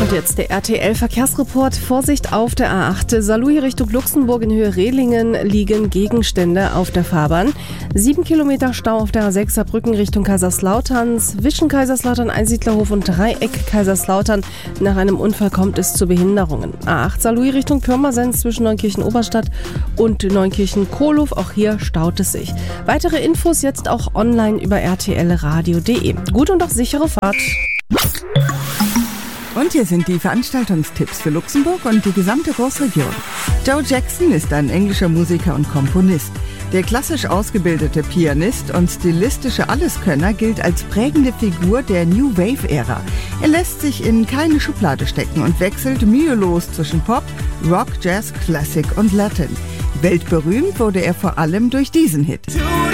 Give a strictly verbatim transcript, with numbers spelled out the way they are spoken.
Und jetzt der R T L-Verkehrsreport. Vorsicht auf der A acht. Saarlouis Richtung Luxemburg in Höhe Rehlingen liegen Gegenstände auf der Fahrbahn. Sieben Kilometer Stau auf der A sechs Saarbrücken Richtung Kaiserslautern. Zwischen Kaiserslautern, Einsiedlerhof und Dreieck Kaiserslautern. Nach einem Unfall kommt es zu Behinderungen. A acht Saarlouis Richtung Pirmasens zwischen Neunkirchen-Oberstadt und Neunkirchen-Kohlhof. Auch hier staut es sich. Weitere Infos jetzt auch online über r t l radio punkt d e. Gut und auch sichere Fahrt. Und hier sind die Veranstaltungstipps für Luxemburg und die gesamte Großregion. Joe Jackson ist ein englischer Musiker und Komponist. Der klassisch ausgebildete Pianist und stilistische Alleskönner gilt als prägende Figur der New Wave-Ära. Er lässt sich in keine Schublade stecken und wechselt mühelos zwischen Pop, Rock, Jazz, Classic und Latin. Weltberühmt wurde er vor allem durch diesen Hit.